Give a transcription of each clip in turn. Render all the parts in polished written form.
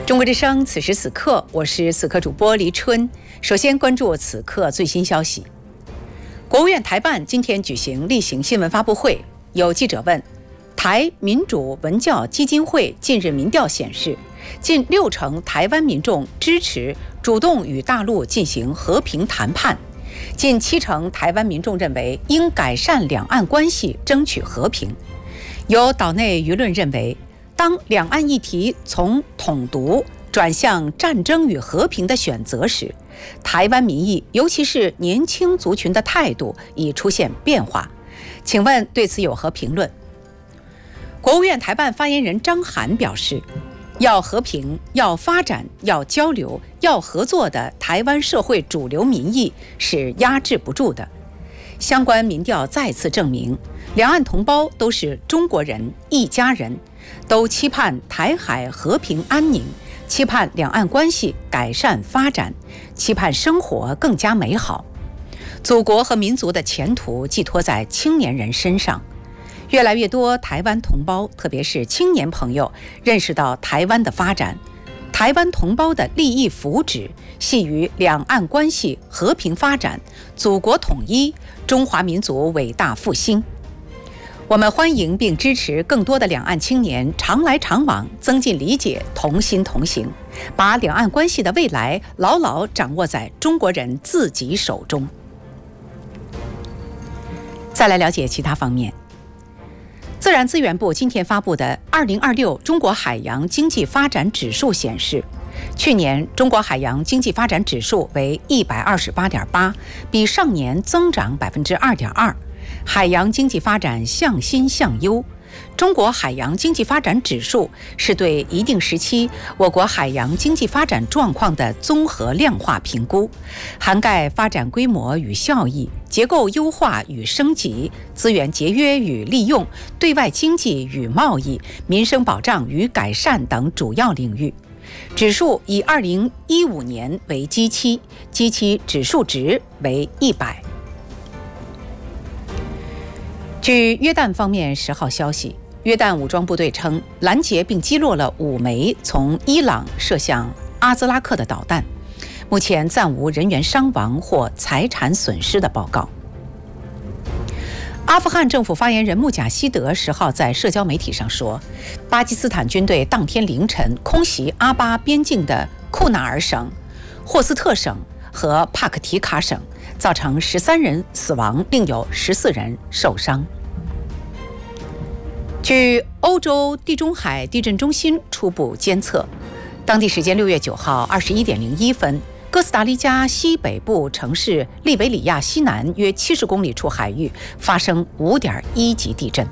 中国之声，此时此刻，我是此刻主播黎春。首先关注此刻最新消息。国务院台办今天举行例行新闻发布会，有记者问：台民主文教基金会近日民调显示，近60%台湾民众支持主动与大陆进行和平谈判，近70%台湾民众认为应改善两岸关系，争取和平。有岛内舆论认为，当两岸议题从统独转向战争与和平的选择时，台湾民意，尤其是年轻族群的态度已出现变化。请问对此有何评论？国务院台办发言人张涵表示，要和平、要发展、要交流、要合作的台湾社会主流民意是压制不住的。相关民调再次证明，两岸同胞都是中国人，一家人，都期盼台海和平安宁，期盼两岸关系改善发展，期盼生活更加美好。祖国和民族的前途寄托在青年人身上。越来越多台湾同胞，特别是青年朋友，认识到台湾的发展，台湾同胞的利益福祉系于两岸关系和平发展、祖国统一、中华民族伟大复兴。我们欢迎并支持更多的两岸青年常来常往，增进理解，同心同行，把两岸关系的未来牢牢掌握在中国人自己手中。再来了解其他方面。自然资源部今天发布的2026中国海洋经济发展指数显示，去年中国海洋经济发展指数为128.8，比上年增长2.2%。海洋经济发展向新向优。中国海洋经济发展指数是对一定时期我国海洋经济发展状况的综合量化评估，涵盖发展规模与效益、结构优化与升级、资源节约与利用、对外经济与贸易、民生保障与改善等主要领域。指数以2015年为基期，基期指数值为100。据约旦方面10号消息，约旦武装部队称拦截并击落了5枚从伊朗射向阿兹拉克的导弹，目前暂无人员伤亡或财产损失的报告。阿富汗政府发言人穆贾希德10号在社交媒体上说，巴基斯坦军队当天凌晨空袭阿巴边境的库纳尔省、霍斯特省和帕克提卡省，造成13人死亡，另有14人受伤。据欧洲地中海地震中心初步监测，当地时间6月9号21点01分，哥斯达黎加西北部城市利维里亚西南约70公里处海域发生5.1级地震。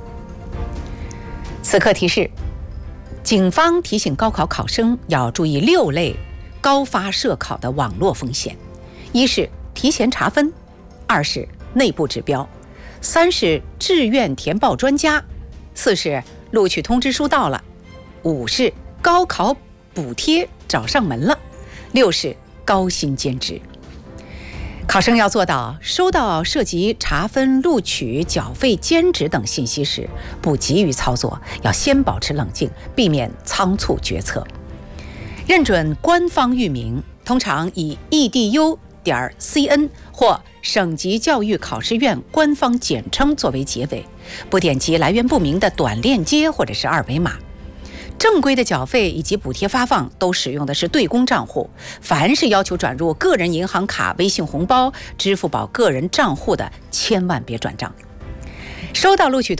此刻提示，警方提醒高考考生要注意6类高发涉考的网络风险：一是提前查分，2是内部指标，3是志愿填报专家，4是录取通知书到了，5是高考补贴找上门了，6是高薪兼职。考生要做到收到涉及查分、录取、缴费、兼职等信息时，不急于操作，要先保持冷静，避免仓促决策。认准官方域名，通常以 edu.cn 或省级教育考试院官方简称作为结尾，不点击来源不明的短链接或者是二维码。正规的缴费以及补贴发放都使用的是对公账户，凡是要求转入个人银行卡、微信红包、支付宝个人账户的，千万别转账。收到录取